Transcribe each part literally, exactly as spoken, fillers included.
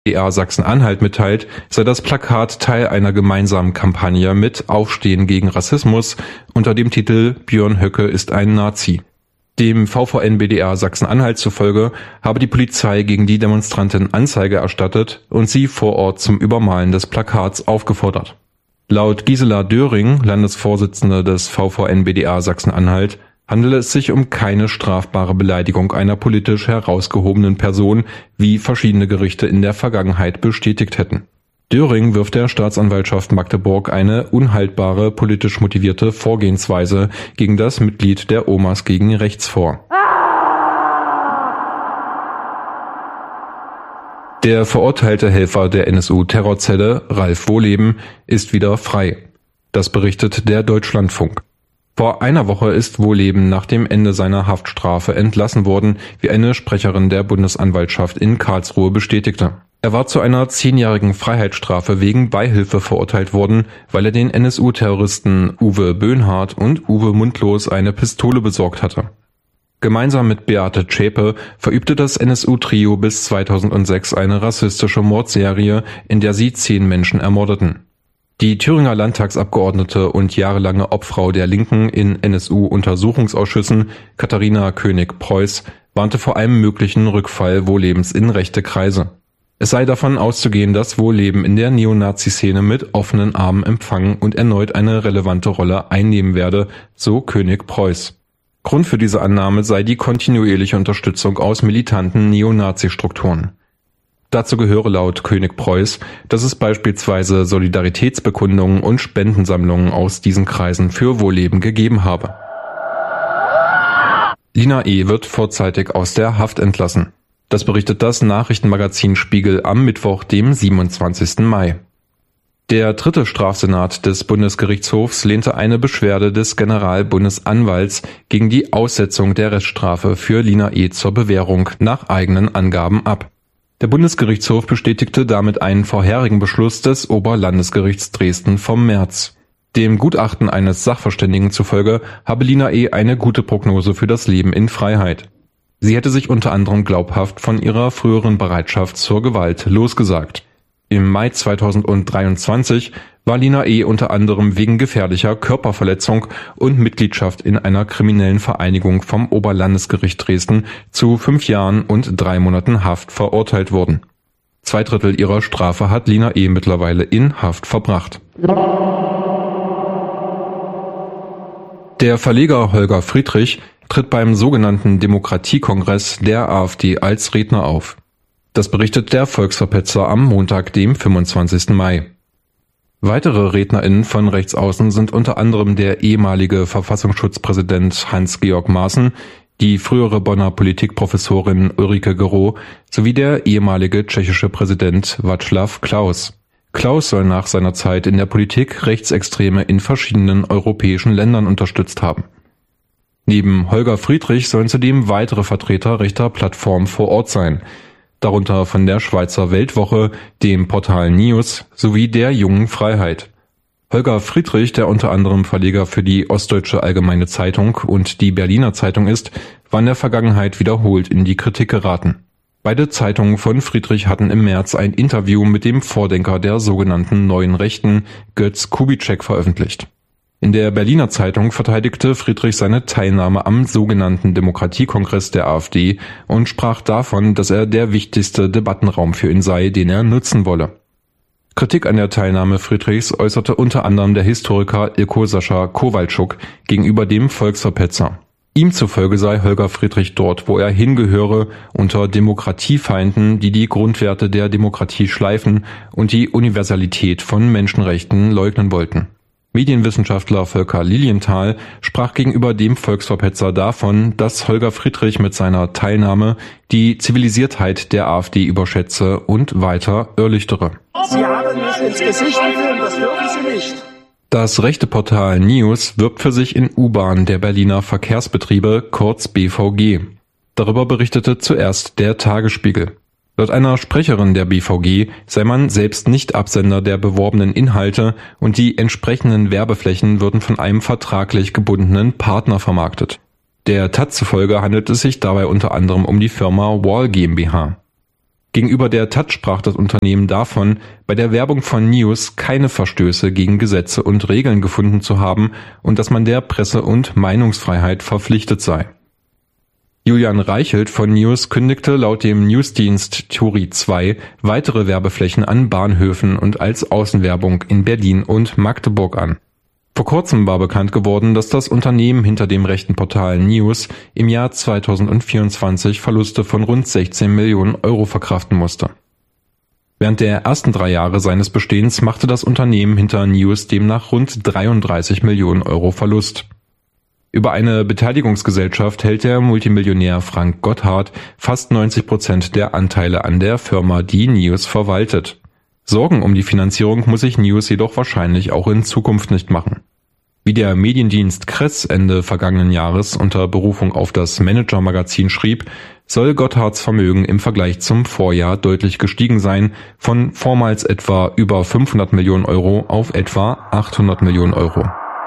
D R Sachsen-Anhalt mitteilt, sei das Plakat Teil einer gemeinsamen Kampagne mit Aufstehen gegen Rassismus unter dem Titel Björn Höcke ist ein Nazi. Dem V V N B D R Sachsen-Anhalt zufolge habe die Polizei gegen die Demonstrantin Anzeige erstattet und sie vor Ort zum Übermalen des Plakats aufgefordert. Laut Gisela Döring, Landesvorsitzende des V V N B D R Sachsen-Anhalt, handele es sich um keine strafbare Beleidigung einer politisch herausgehobenen Person, wie verschiedene Gerichte in der Vergangenheit bestätigt hätten. Döring wirft der Staatsanwaltschaft Magdeburg eine unhaltbare, politisch motivierte Vorgehensweise gegen das Mitglied der Omas gegen Rechts vor. Der verurteilte Helfer der N S U-Terrorzelle, Ralf Wohleben, ist wieder frei. Das berichtet der Deutschlandfunk. Vor einer Woche ist Wohleben nach dem Ende seiner Haftstrafe entlassen worden, wie eine Sprecherin der Bundesanwaltschaft in Karlsruhe bestätigte. Er war zu einer zehnjährigen Freiheitsstrafe wegen Beihilfe verurteilt worden, weil er den N S U-Terroristen Uwe Böhnhardt und Uwe Mundlos eine Pistole besorgt hatte. Gemeinsam mit Beate Zschäpe verübte das N S U-Trio bis zweitausendsechs eine rassistische Mordserie, in der sie zehn Menschen ermordeten. Die Thüringer Landtagsabgeordnete und jahrelange Obfrau der Linken in N S U-Untersuchungsausschüssen, Katharina König-Preuß, warnte vor einem möglichen Rückfall Wohlebens in rechte Kreise. Es sei davon auszugehen, dass Wohleben in der Neonazi-Szene mit offenen Armen empfangen und erneut eine relevante Rolle einnehmen werde, so König-Preuß. Grund für diese Annahme sei die kontinuierliche Unterstützung aus militanten Neonazi-Strukturen. Dazu gehöre laut König-Preuß, dass es beispielsweise Solidaritätsbekundungen und Spendensammlungen aus diesen Kreisen für Wohleben gegeben habe. Lina E. wird vorzeitig aus der Haft entlassen. Das berichtet das Nachrichtenmagazin Spiegel am Mittwoch, dem siebenundzwanzigsten Mai. Der dritte Strafsenat des Bundesgerichtshofs lehnte eine Beschwerde des Generalbundesanwalts gegen die Aussetzung der Reststrafe für Lina E. zur Bewährung nach eigenen Angaben ab. Der Bundesgerichtshof bestätigte damit einen vorherigen Beschluss des Oberlandesgerichts Dresden vom März. Dem Gutachten eines Sachverständigen zufolge habe Lina E. eine gute Prognose für das Leben in Freiheit. Sie hätte sich unter anderem glaubhaft von ihrer früheren Bereitschaft zur Gewalt losgesagt. Im Mai zweitausenddreiundzwanzig war Lina E. unter anderem wegen gefährlicher Körperverletzung und Mitgliedschaft in einer kriminellen Vereinigung vom Oberlandesgericht Dresden zu fünf Jahren und drei Monaten Haft verurteilt worden. Zwei Drittel ihrer Strafe hat Lina E. mittlerweile in Haft verbracht. Der Verleger Holger Friedrich tritt beim sogenannten Demokratiekongress der AfD als Redner auf. Das berichtet der Volksverpetzer am Montag, dem fünfundzwanzigsten Mai. Weitere RednerInnen von rechts außen sind unter anderem der ehemalige Verfassungsschutzpräsident Hans-Georg Maaßen, die frühere Bonner Politikprofessorin Ulrike Gero sowie der ehemalige tschechische Präsident Václav Klaus. Klaus soll nach seiner Zeit in der Politik Rechtsextreme in verschiedenen europäischen Ländern unterstützt haben. Neben Holger Friedrich sollen zudem weitere Vertreter rechter Plattformen vor Ort sein, darunter von der Schweizer Weltwoche, dem Portal News sowie der Jungen Freiheit. Holger Friedrich, der unter anderem Verleger für die Ostdeutsche Allgemeine Zeitung und die Berliner Zeitung ist, war in der Vergangenheit wiederholt in die Kritik geraten. Beide Zeitungen von Friedrich hatten im März ein Interview mit dem Vordenker der sogenannten Neuen Rechten, Götz Kubitschek, veröffentlicht. In der Berliner Zeitung verteidigte Friedrich seine Teilnahme am sogenannten Demokratiekongress der AfD und sprach davon, dass er der wichtigste Debattenraum für ihn sei, den er nutzen wolle. Kritik an der Teilnahme Friedrichs äußerte unter anderem der Historiker Ilko Sascha Kowalczuk gegenüber dem Volksverpetzer. Ihm zufolge sei Holger Friedrich dort, wo er hingehöre, unter Demokratiefeinden, die die Grundwerte der Demokratie schleifen und die Universalität von Menschenrechten leugnen wollten. Medienwissenschaftler Volker Lilienthal sprach gegenüber dem Volksverpetzer davon, dass Holger Friedrich mit seiner Teilnahme die Zivilisiertheit der AfD überschätze und weiter irrlichtere. Sie haben mich ins Gesicht gefilmt, das dürfen Sie nicht. Das rechte Portal News wirbt für sich in U-Bahn der Berliner Verkehrsbetriebe, kurz B V G. Darüber berichtete zuerst der Tagesspiegel. Laut einer Sprecherin der B V G sei man selbst nicht Absender der beworbenen Inhalte und die entsprechenden Werbeflächen würden von einem vertraglich gebundenen Partner vermarktet. Der Taz zufolge handelt es sich dabei unter anderem um die Firma Wall GmbH. Gegenüber der Taz sprach das Unternehmen davon, bei der Werbung von News keine Verstöße gegen Gesetze und Regeln gefunden zu haben und dass man der Presse- und Meinungsfreiheit verpflichtet sei. Julian Reichelt von News kündigte laut dem Newsdienst Turi zwei weitere Werbeflächen an Bahnhöfen und als Außenwerbung in Berlin und Magdeburg an. Vor kurzem war bekannt geworden, dass das Unternehmen hinter dem rechten Portal News im Jahr zweitausendvierundzwanzig Verluste von rund sechzehn Millionen Euro verkraften musste. Während der ersten drei Jahre seines Bestehens machte das Unternehmen hinter News demnach rund dreiunddreißig Millionen Euro Verlust. Über eine Beteiligungsgesellschaft hält der Multimillionär Frank Gotthard fast neunzig Prozent der Anteile an der Firma, die News verwaltet. Sorgen um die Finanzierung muss sich News jedoch wahrscheinlich auch in Zukunft nicht machen. Wie der Mediendienst Kress Ende vergangenen Jahres unter Berufung auf das Manager-Magazin schrieb, soll Gotthards Vermögen im Vergleich zum Vorjahr deutlich gestiegen sein, von vormals etwa über fünfhundert Millionen Euro auf etwa achthundert Millionen Euro.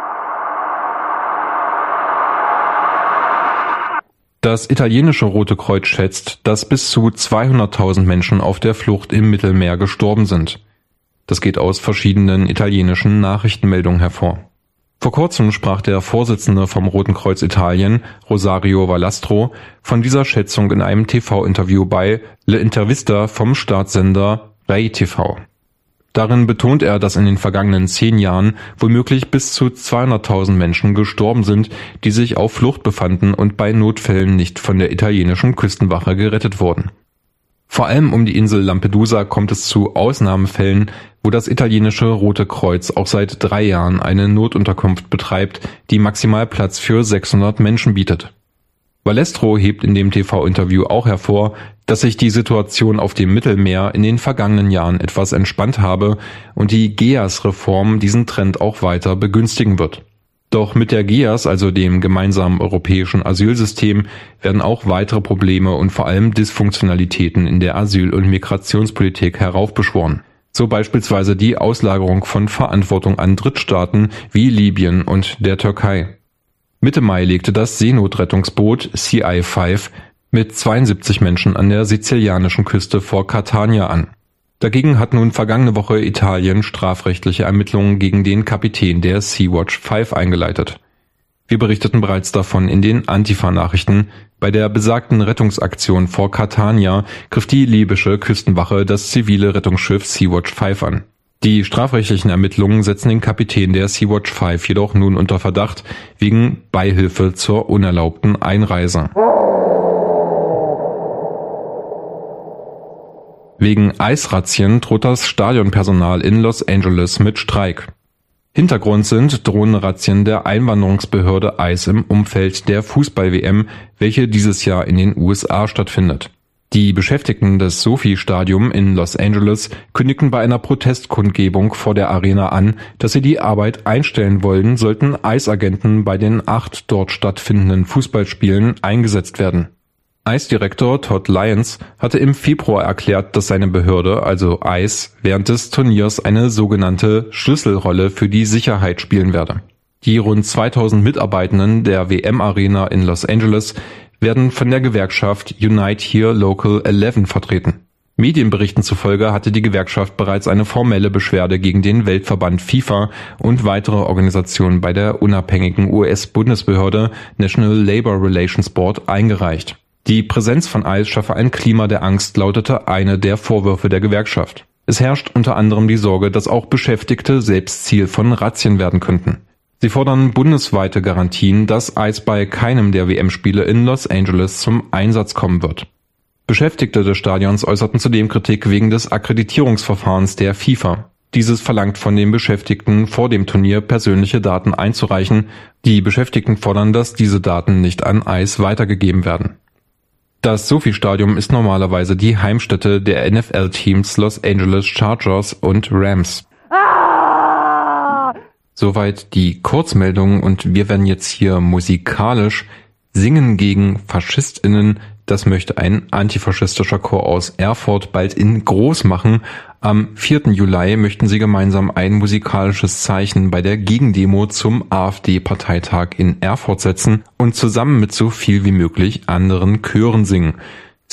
Das italienische Rote Kreuz schätzt, dass bis zu zweihunderttausend Menschen auf der Flucht im Mittelmeer gestorben sind. Das geht aus verschiedenen italienischen Nachrichtenmeldungen hervor. Vor kurzem sprach der Vorsitzende vom Roten Kreuz Italien, Rosario Valastro, von dieser Schätzung in einem T V-Interview bei Le Intervista vom Staatssender Rai T V. Darin betont er, dass in den vergangenen zehn Jahren womöglich bis zu zweihunderttausend Menschen gestorben sind, die sich auf Flucht befanden und bei Notfällen nicht von der italienischen Küstenwache gerettet wurden. Vor allem um die Insel Lampedusa kommt es zu Ausnahmefällen, wo das italienische Rote Kreuz auch seit drei Jahren eine Notunterkunft betreibt, die maximal Platz für sechshundert Menschen bietet. Valastro hebt in dem T V-Interview auch hervor, dass sich die Situation auf dem Mittelmeer in den vergangenen Jahren etwas entspannt habe und die G E A S-Reform diesen Trend auch weiter begünstigen wird. Doch mit der G E A S, also dem gemeinsamen europäischen Asylsystem, werden auch weitere Probleme und vor allem Dysfunktionalitäten in der Asyl- und Migrationspolitik heraufbeschworen. So beispielsweise die Auslagerung von Verantwortung an Drittstaaten wie Libyen und der Türkei. Mitte Mai legte das Seenotrettungsboot C I fünf mit zweiundsiebzig Menschen an der sizilianischen Küste vor Catania an. Dagegen hat nun vergangene Woche Italien strafrechtliche Ermittlungen gegen den Kapitän der Sea-Watch fünf eingeleitet. Wir berichteten bereits davon in den Antifa-Nachrichten. Bei der besagten Rettungsaktion vor Catania griff die libysche Küstenwache das zivile Rettungsschiff Sea-Watch fünf an. Die strafrechtlichen Ermittlungen setzen den Kapitän der Sea-Watch fünf jedoch nun unter Verdacht wegen Beihilfe zur unerlaubten Einreise. Wegen Eisrazzien droht das Stadionpersonal in Los Angeles mit Streik. Hintergrund sind Drohnenrazzien der Einwanderungsbehörde I C E im Umfeld der Fußball-W M, welche dieses Jahr in den U S A stattfindet. Die Beschäftigten des SoFi-Stadium in Los Angeles kündigten bei einer Protestkundgebung vor der Arena an, dass sie die Arbeit einstellen wollen, sollten Eisagenten bei den acht dort stattfindenden Fußballspielen eingesetzt werden. Eisdirektor Todd Lyons hatte im Februar erklärt, dass seine Behörde, also I C E, während des Turniers eine sogenannte Schlüsselrolle für die Sicherheit spielen werde. Die rund zweitausend Mitarbeitenden der W M-Arena in Los Angeles werden von der Gewerkschaft Unite Here Local elf vertreten. Medienberichten zufolge hatte die Gewerkschaft bereits eine formelle Beschwerde gegen den Weltverband FIFA und weitere Organisationen bei der unabhängigen U S-Bundesbehörde National Labor Relations Board eingereicht. Die Präsenz von Eis schaffe ein Klima der Angst, lautete eine der Vorwürfe der Gewerkschaft. Es herrscht unter anderem die Sorge, dass auch Beschäftigte selbst Ziel von Razzien werden könnten. Sie fordern bundesweite Garantien, dass Eis bei keinem der W M-Spiele in Los Angeles zum Einsatz kommen wird. Beschäftigte des Stadions äußerten zudem Kritik wegen des Akkreditierungsverfahrens der FIFA. Dieses verlangt von den Beschäftigten, vor dem Turnier persönliche Daten einzureichen. Die Beschäftigten fordern, dass diese Daten nicht an Eis weitergegeben werden. Das SoFi-Stadion ist normalerweise die Heimstätte der N F L-Teams Los Angeles Chargers und Rams. Soweit die Kurzmeldung und wir werden jetzt hier musikalisch singen gegen FaschistInnen. Das möchte ein antifaschistischer Chor aus Erfurt bald in groß machen. Am vierten Juli möchten sie gemeinsam ein musikalisches Zeichen bei der Gegendemo zum AfD-Parteitag in Erfurt setzen und zusammen mit so viel wie möglich anderen Chören singen.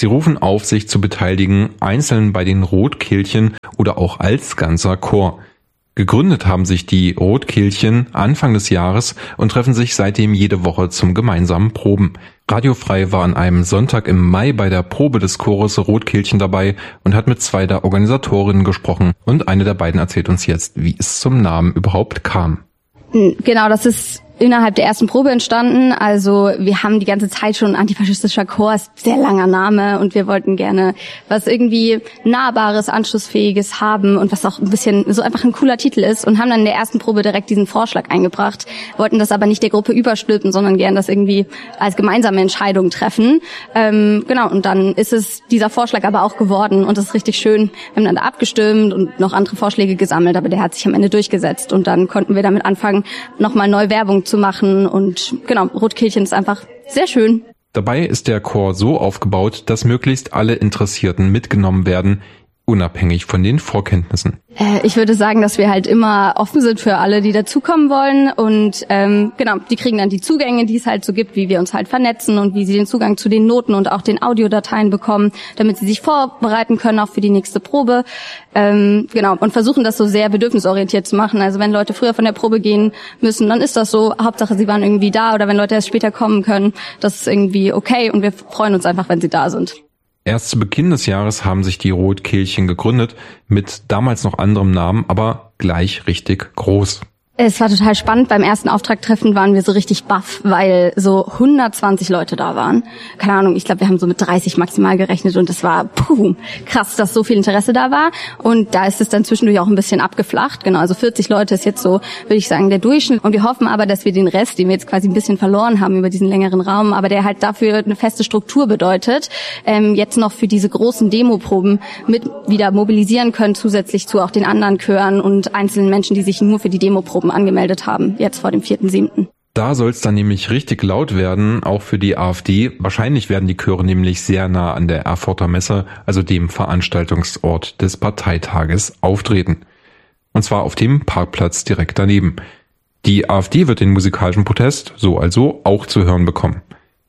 Sie rufen auf, sich zu beteiligen, einzeln bei den Rotkehlchen oder auch als ganzer Chor. Gegründet haben sich die Rotkehlchen Anfang des Jahres und treffen sich seitdem jede Woche zum gemeinsamen Proben. Radiofrei war an einem Sonntag im Mai bei der Probe des Chores Rotkehlchen dabei und hat mit zwei der Organisatorinnen gesprochen. Und eine der beiden erzählt uns jetzt, wie es zum Namen überhaupt kam. Genau, das ist innerhalb der ersten Probe entstanden. Also wir haben die ganze Zeit schon antifaschistischer Chor, ist sehr langer Name und wir wollten gerne was irgendwie Nahbares, Anschlussfähiges haben und was auch ein bisschen so einfach ein cooler Titel ist und haben dann in der ersten Probe direkt diesen Vorschlag eingebracht, wollten das aber nicht der Gruppe überstülpen, sondern gerne das irgendwie als gemeinsame Entscheidung treffen. Ähm, genau, und dann ist es dieser Vorschlag aber auch geworden und das ist richtig schön. Wir haben dann da abgestimmt und noch andere Vorschläge gesammelt, aber der hat sich am Ende durchgesetzt und dann konnten wir damit anfangen, nochmal neu Werbung zu machen und genau, Rotkehlchen ist einfach sehr schön. Dabei ist der Chor so aufgebaut, dass möglichst alle Interessierten mitgenommen werden, unabhängig von den Vorkenntnissen. Äh, ich würde sagen, dass wir halt immer offen sind für alle, die dazukommen wollen und ähm, genau, die kriegen dann die Zugänge, die es halt so gibt, wie wir uns halt vernetzen und wie sie den Zugang zu den Noten und auch den Audiodateien bekommen, damit sie sich vorbereiten können, auch für die nächste Probe. Ähm, genau, und versuchen das so sehr bedürfnisorientiert zu machen. Also wenn Leute früher von der Probe gehen müssen, dann ist das so. Hauptsache, sie waren irgendwie da oder wenn Leute erst später kommen können, das ist irgendwie okay und wir freuen uns einfach, wenn sie da sind. Erst zu Beginn des Jahres haben sich die Rotkehlchen gegründet, mit damals noch anderem Namen, aber gleich richtig groß. Es war total spannend. Beim ersten Auftragtreffen waren wir so richtig baff, weil so hundertzwanzig Leute da waren. Keine Ahnung, ich glaube, wir haben so mit dreißig maximal gerechnet und es war puh, krass, dass so viel Interesse da war. Und da ist es dann zwischendurch auch ein bisschen abgeflacht. Genau, also vierzig Leute ist jetzt so, würde ich sagen, der Durchschnitt. Und wir hoffen aber, dass wir den Rest, den wir jetzt quasi ein bisschen verloren haben über diesen längeren Raum, aber der halt dafür eine feste Struktur bedeutet, ähm, jetzt noch für diese großen Demoproben mit wieder mobilisieren können, zusätzlich zu auch den anderen Chören und einzelnen Menschen, die sich nur für die Demoproben angemeldet haben, jetzt vor dem vierten siebten Da soll es dann nämlich richtig laut werden, auch für die AfD. Wahrscheinlich werden die Chöre nämlich sehr nah an der Erfurter Messe, also dem Veranstaltungsort des Parteitages, auftreten. Und zwar auf dem Parkplatz direkt daneben. Die AfD wird den musikalischen Protest so also auch zu hören bekommen.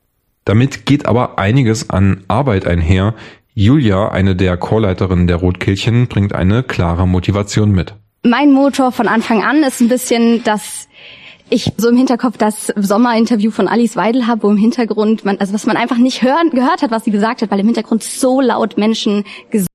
Damit geht aber einiges an Arbeit einher. Julia, eine der Chorleiterinnen der Rotkehlchen, bringt eine klare Motivation mit. Mein Motor von Anfang an ist ein bisschen, dass ich so im Hinterkopf das Sommerinterview von Alice Weidel habe, wo im Hintergrund, man, also was man einfach nicht hören, gehört hat, was sie gesagt hat, weil im Hintergrund so laut Menschen gesungen.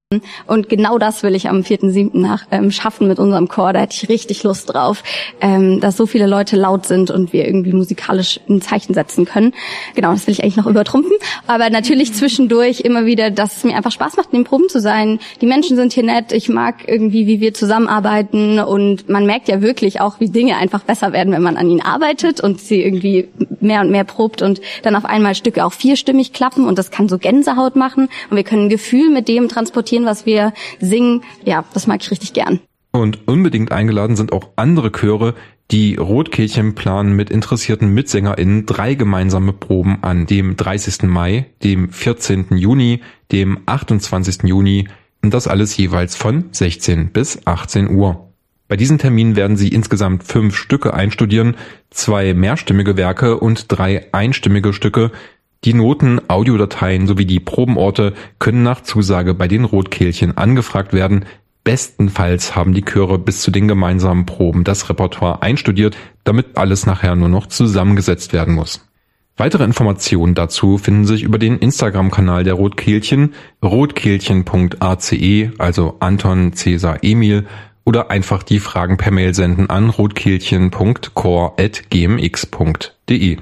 Und genau das will ich am vierten siebten nach ähm, schaffen mit unserem Chor. Da hätte ich richtig Lust drauf, ähm, dass so viele Leute laut sind und wir irgendwie musikalisch ein Zeichen setzen können. Genau, das will ich eigentlich noch übertrumpfen. Aber natürlich zwischendurch immer wieder, dass es mir einfach Spaß macht, in den Proben zu sein. Die Menschen sind hier nett. Ich mag irgendwie, wie wir zusammenarbeiten. Und man merkt ja wirklich auch, wie Dinge einfach besser werden, wenn man an ihnen arbeitet und sie irgendwie mehr und mehr probt und dann auf einmal Stücke auch vierstimmig klappen. Und das kann so Gänsehaut machen. Und wir können ein Gefühl mit dem transportieren, was wir singen. Ja, das mag ich richtig gern. Und unbedingt eingeladen sind auch andere Chöre. Die Rotkehlchen planen mit interessierten MitsängerInnen drei gemeinsame Proben an dem dreißigsten Mai, dem vierzehnten Juni, dem achtundzwanzigsten Juni und das alles jeweils von sechzehn bis achtzehn Uhr. Bei diesen Terminen werden sie insgesamt fünf Stücke einstudieren, zwei mehrstimmige Werke und drei einstimmige Stücke. Die Noten, Audiodateien sowie die Probenorte können nach Zusage bei den Rotkehlchen angefragt werden. Bestenfalls haben die Chöre bis zu den gemeinsamen Proben das Repertoire einstudiert, damit alles nachher nur noch zusammengesetzt werden muss. Weitere Informationen dazu finden sich über den Instagram-Kanal der Rotkehlchen, rotkehlchen punkt a c e, also Anton Cäsar Emil, oder einfach die Fragen per Mail senden an rotkehlchen punkt chor at g m x punkt d e.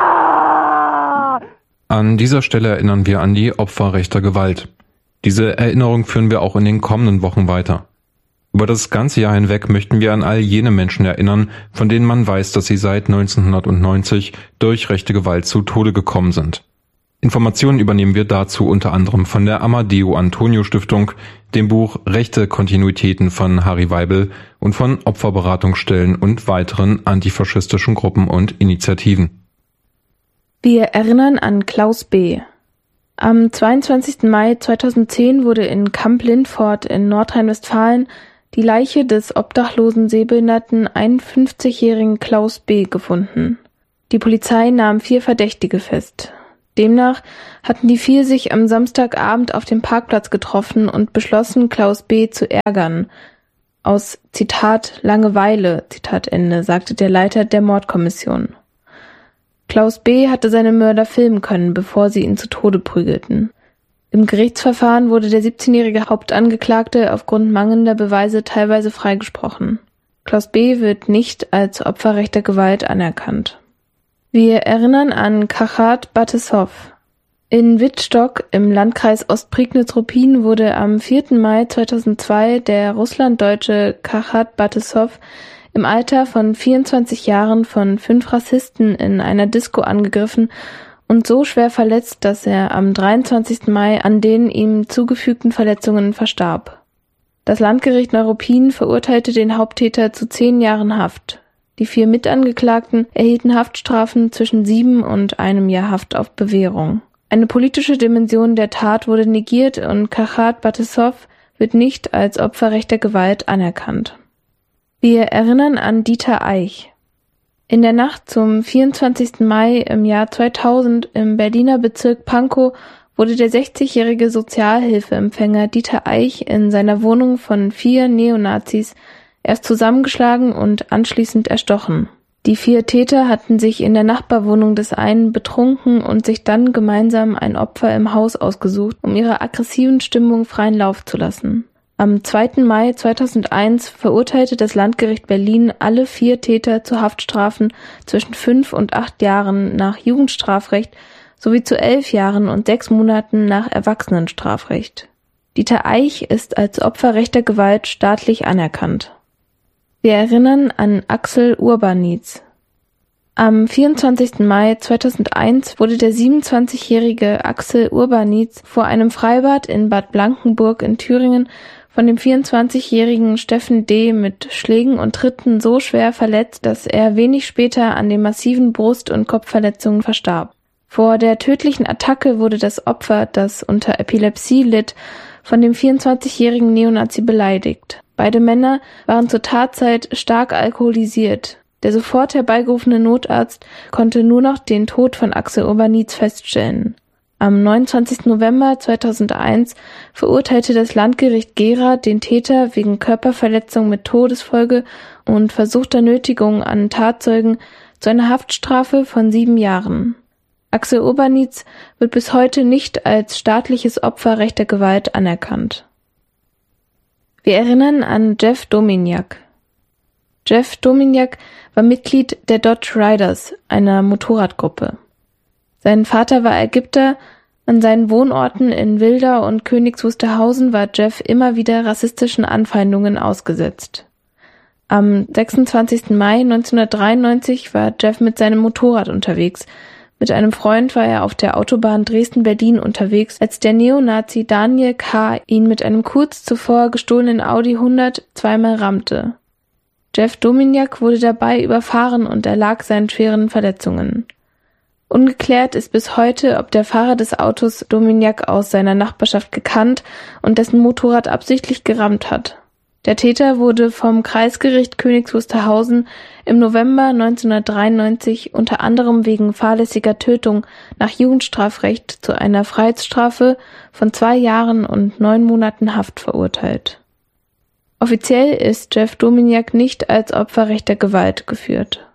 An dieser Stelle erinnern wir an die Opfer rechter Gewalt. Diese Erinnerung führen wir auch in den kommenden Wochen weiter. Über das ganze Jahr hinweg möchten wir an all jene Menschen erinnern, von denen man weiß, dass sie seit neunzehnhundertneunzig durch rechte Gewalt zu Tode gekommen sind. Informationen übernehmen wir dazu unter anderem von der Amadeo Antonio Stiftung, dem Buch Rechte Kontinuitäten von Harry Weibel und von Opferberatungsstellen und weiteren antifaschistischen Gruppen und Initiativen. Wir erinnern an Klaus B. Am zweiundzwanzigsten Mai zweitausendzehn wurde in Kamp-Lindfort in Nordrhein-Westfalen die Leiche des obdachlosen sehbehinderten einundfünfzigjährigen Klaus B. gefunden. Die Polizei nahm vier Verdächtige fest. Demnach hatten die vier sich am Samstagabend auf dem Parkplatz getroffen und beschlossen, Klaus B. zu ärgern. Aus, Zitat, Langeweile, Zitat Ende, sagte der Leiter der Mordkommission. Klaus B. hatte seine Mörder filmen können, bevor sie ihn zu Tode prügelten. Im Gerichtsverfahren wurde der siebzehnjährige Hauptangeklagte aufgrund mangelnder Beweise teilweise freigesprochen. Klaus B. wird nicht als Opfer rechter Gewalt anerkannt. Wir erinnern an Kachat Batesow. In Wittstock im Landkreis Ostprignitz-Ruppin wurde am vierten Mai zweitausendzwei der russlanddeutsche Kachat Batesow im Alter von vierundzwanzig Jahren von fünf Rassisten in einer Disco angegriffen und so schwer verletzt, dass er am dreiundzwanzigsten Mai an den ihm zugefügten Verletzungen verstarb. Das Landgericht Neuruppin verurteilte den Haupttäter zu zehn Jahren Haft. Die vier Mitangeklagten erhielten Haftstrafen zwischen sieben und einem Jahr Haft auf Bewährung. Eine politische Dimension der Tat wurde negiert und Kachat Batesow wird nicht als Opfer rechter Gewalt anerkannt. Wir erinnern an Dieter Eich. In der Nacht zum vierundzwanzigsten Mai im Jahr zweitausend im Berliner Bezirk Pankow wurde der sechzigjährige Sozialhilfeempfänger Dieter Eich in seiner Wohnung von vier Neonazis erst zusammengeschlagen und anschließend erstochen. Die vier Täter hatten sich in der Nachbarwohnung des einen betrunken und sich dann gemeinsam ein Opfer im Haus ausgesucht, um ihrer aggressiven Stimmung freien Lauf zu lassen. Am zweiten Mai zweitausendeins verurteilte das Landgericht Berlin alle vier Täter zu Haftstrafen zwischen fünf und acht Jahren nach Jugendstrafrecht sowie zu elf Jahren und sechs Monaten nach Erwachsenenstrafrecht. Dieter Eich ist als Opfer rechter Gewalt staatlich anerkannt. Wir erinnern an Axel Urbanitz. Am vierundzwanzigsten Mai zweitausendeins wurde der siebenundzwanzigjährige Axel Urbanitz vor einem Freibad in Bad Blankenburg in Thüringen von dem vierundzwanzigjährigen Steffen D. mit Schlägen und Tritten so schwer verletzt, dass er wenig später an den massiven Brust- und Kopfverletzungen verstarb. Vor der tödlichen Attacke wurde das Opfer, das unter Epilepsie litt, von dem vierundzwanzigjährigen Neonazi beleidigt. Beide Männer waren zur Tatzeit stark alkoholisiert. Der sofort herbeigerufene Notarzt konnte nur noch den Tod von Axel Urbanitz feststellen. Am neunundzwanzigsten November zweitausendeins verurteilte das Landgericht Gera den Täter wegen Körperverletzung mit Todesfolge und versuchter Nötigung an Tatzeugen zu einer Haftstrafe von sieben Jahren. Axel Urbanitz wird bis heute nicht als staatliches Opfer rechter Gewalt anerkannt. Wir erinnern an Jeff Dominiak. Jeff Dominiak war Mitglied der Dodge Riders, einer Motorradgruppe. Sein Vater war Ägypter. An seinen Wohnorten in Wildau und Königs Wusterhausen war Jeff immer wieder rassistischen Anfeindungen ausgesetzt. Am sechsundzwanzigsten Mai neunzehnhundertdreiundneunzig war Jeff mit seinem Motorrad unterwegs. Mit einem Freund war er auf der Autobahn Dresden-Berlin unterwegs, als der Neonazi Daniel K. ihn mit einem kurz zuvor gestohlenen Audi hundert zweimal rammte. Jeff Dominiak wurde dabei überfahren und erlag seinen schweren Verletzungen. Ungeklärt ist bis heute, ob der Fahrer des Autos Dominiak aus seiner Nachbarschaft gekannt und dessen Motorrad absichtlich gerammt hat. Der Täter wurde vom Kreisgericht Königs Wusterhausen im November neunzehnhundertdreiundneunzig unter anderem wegen fahrlässiger Tötung nach Jugendstrafrecht zu einer Freiheitsstrafe von zwei Jahren und neun Monaten Haft verurteilt. Offiziell ist Jeff Dominiak nicht als Opfer rechter Gewalt geführt.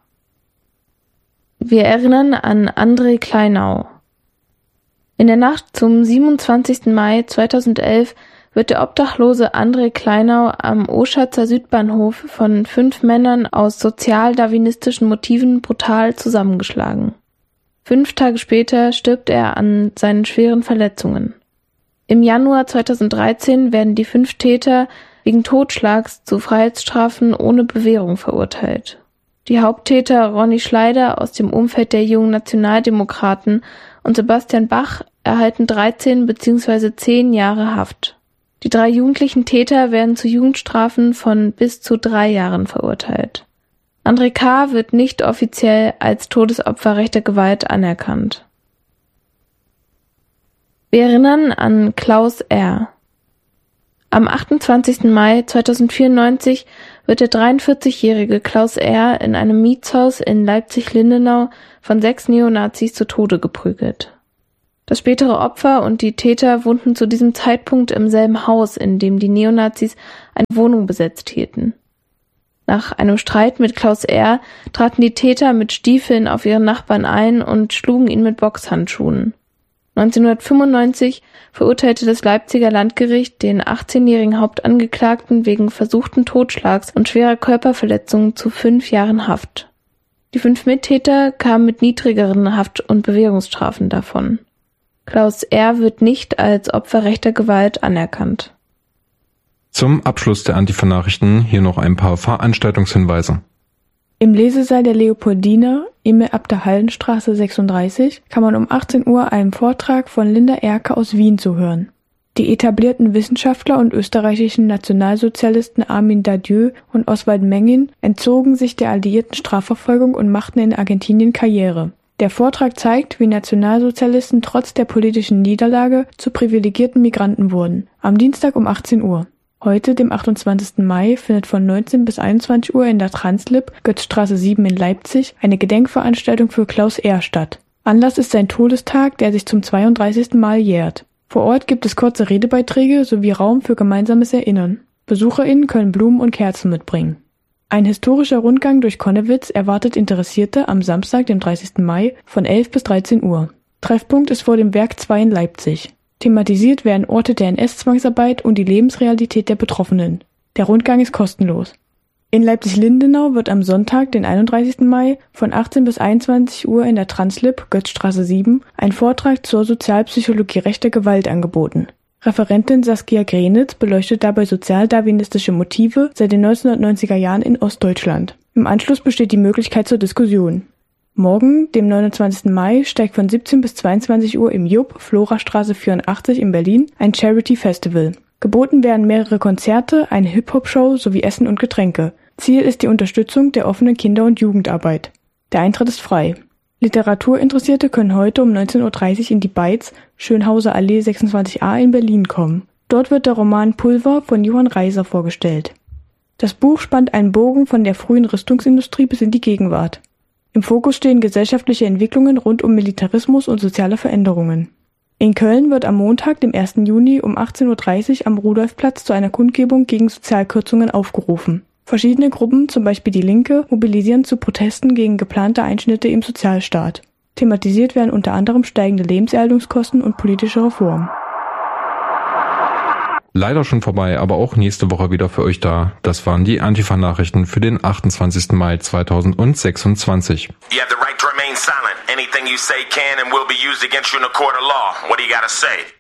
Wir erinnern an André Kleinau. In der Nacht zum siebenundzwanzigsten Mai zweitausendelf wird der obdachlose André Kleinau am Oschatzer Südbahnhof von fünf Männern aus sozialdarwinistischen Motiven brutal zusammengeschlagen. Fünf Tage später stirbt er an seinen schweren Verletzungen. Im Januar zweitausenddreizehn werden die fünf Täter wegen Totschlags zu Freiheitsstrafen ohne Bewährung verurteilt. Die Haupttäter Ronny Schleider aus dem Umfeld der Jungen Nationaldemokraten und Sebastian Bach erhalten dreizehn bzw. zehn Jahre Haft. Die drei jugendlichen Täter werden zu Jugendstrafen von bis zu drei Jahren verurteilt. André K. wird nicht offiziell als Todesopfer rechter Gewalt anerkannt. Wir erinnern an Klaus R. Am achtundzwanzigsten Mai zweitausendvierundneunzig wird der dreiundvierzigjährige Klaus R. in einem Mietshaus in Leipzig-Lindenau von sechs Neonazis zu Tode geprügelt. Das spätere Opfer und die Täter wohnten zu diesem Zeitpunkt im selben Haus, in dem die Neonazis eine Wohnung besetzt hielten. Nach einem Streit mit Klaus R. traten die Täter mit Stiefeln auf ihren Nachbarn ein und schlugen ihn mit Boxhandschuhen. neunzehnhundertfünfundneunzig verurteilte das Leipziger Landgericht den achtzehnjährigen Hauptangeklagten wegen versuchten Totschlags und schwerer Körperverletzung zu fünf Jahren Haft. Die fünf Mittäter kamen mit niedrigeren Haft- und Bewährungsstrafen davon. Klaus R. wird nicht als Opfer rechter Gewalt anerkannt. Zum Abschluss der Antifa-Nachrichten hier noch ein paar Veranstaltungshinweise. Im Lesesaal der Leopoldina, Emil Abter Hallenstraße sechsunddreißig, kann man um achtzehn Uhr einen Vortrag von Linda Erke aus Wien zuhören. Die etablierten Wissenschaftler und österreichischen Nationalsozialisten Armin Dadieu und Oswald Mengin entzogen sich der alliierten Strafverfolgung und machten in Argentinien Karriere. Der Vortrag zeigt, wie Nationalsozialisten trotz der politischen Niederlage zu privilegierten Migranten wurden. Am Dienstag um achtzehn Uhr. Heute, dem achtundzwanzigsten Mai, findet von neunzehn bis einundzwanzig Uhr in der Translib, Götzstraße sieben in Leipzig, eine Gedenkveranstaltung für Klaus R. statt. Anlass ist sein Todestag, der sich zum zweiunddreißigsten Mal jährt. Vor Ort gibt es kurze Redebeiträge sowie Raum für gemeinsames Erinnern. BesucherInnen können Blumen und Kerzen mitbringen. Ein historischer Rundgang durch Connewitz erwartet Interessierte am Samstag, dem dreißigsten Mai, von elf bis dreizehn Uhr. Treffpunkt ist vor dem Werk zwei in Leipzig. Thematisiert werden Orte der N S-Zwangsarbeit und die Lebensrealität der Betroffenen. Der Rundgang ist kostenlos. In Leipzig-Lindenau wird am Sonntag, den einunddreißigsten Mai, von achtzehn bis einundzwanzig Uhr in der Translib, Götzstraße sieben, ein Vortrag zur Sozialpsychologie rechter Gewalt angeboten. Referentin Saskia Grenitz beleuchtet dabei sozialdarwinistische Motive seit den neunzehnhundertneunziger Jahren in Ostdeutschland. Im Anschluss besteht die Möglichkeit zur Diskussion. Morgen, dem neunundzwanzigsten Mai, steigt von siebzehn bis zweiundzwanzig Uhr im Jupp, Florastraße vierundachtzig in Berlin, ein Charity-Festival. Geboten werden mehrere Konzerte, eine Hip-Hop-Show sowie Essen und Getränke. Ziel ist die Unterstützung der offenen Kinder- und Jugendarbeit. Der Eintritt ist frei. Literaturinteressierte können heute um neunzehn Uhr dreißig in die Beiz, Schönhauser Allee sechsundzwanzig a in Berlin kommen. Dort wird der Roman Pulver von Johann Reiser vorgestellt. Das Buch spannt einen Bogen von der frühen Rüstungsindustrie bis in die Gegenwart. Im Fokus stehen gesellschaftliche Entwicklungen rund um Militarismus und soziale Veränderungen. In Köln wird am Montag, dem ersten Juni um achtzehn Uhr dreißig am Rudolfplatz zu einer Kundgebung gegen Sozialkürzungen aufgerufen. Verschiedene Gruppen, zum Beispiel die Linke, mobilisieren zu Protesten gegen geplante Einschnitte im Sozialstaat. Thematisiert werden unter anderem steigende Lebenserhaltungskosten und politische Reformen. Leider schon vorbei, aber auch nächste Woche wieder für euch da. Das waren die Antifa-Nachrichten für den achtundzwanzigsten Mai zweitausendsechsundzwanzig. You have the right to remain silent. Anything you say can and will be used against you in a court of law. What do you gotta say?